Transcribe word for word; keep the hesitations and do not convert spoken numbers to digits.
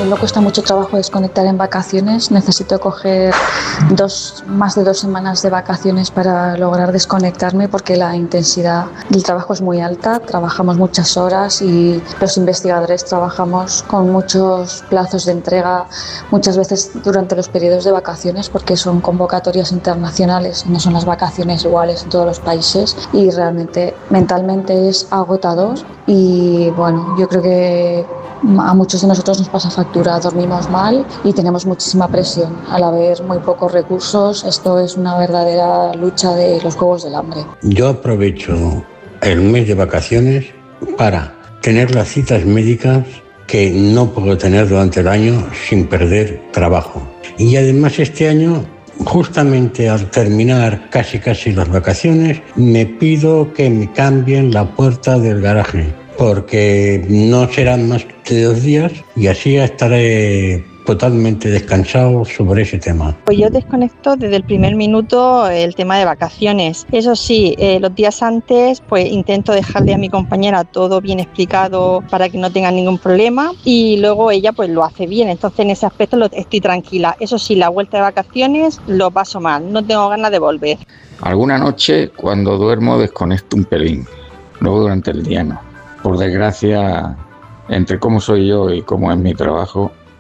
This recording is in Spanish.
me cuesta mucho trabajo desconectar en vacaciones. Necesito coger dos, más de dos semanas de vacaciones para lograr desconectarme porque la intensidad del trabajo es muy alta. Trabajamos muchas horas y los investigadores trabajamos con muchos plazos de entrega, muchas veces durante los periodos de vacaciones porque son convocatorias internacionales, no son las vacaciones iguales en todos los países y realmente mentalmente es agotador y bueno, yo creo que a muchos de nosotros nos pasa factura, dormimos mal y tenemos muchísima presión. Al haber muy pocos recursos, esto es una verdadera lucha de los juegos del hambre. Yo aprovecho el mes de vacaciones para tener las citas médicas que no puedo tener durante el año sin perder trabajo. Y además este año, justamente al terminar casi casi las vacaciones, me pido que me cambien la puerta del garaje, porque no serán más de dos días y así estaré totalmente descansado sobre ese tema. Pues yo desconecto desde el primer minuto el tema de vacaciones. Eso sí, eh, los días antes pues intento dejarle a mi compañera todo bien explicado para que no tenga ningún problema y luego ella pues lo hace bien. Entonces en ese aspecto lo, estoy tranquila. Eso sí, la vuelta de vacaciones lo paso mal, no tengo ganas de volver. Alguna noche cuando duermo desconecto un pelín, luego durante el día no. Por desgracia, entre cómo soy yo y cómo es mi trabajo,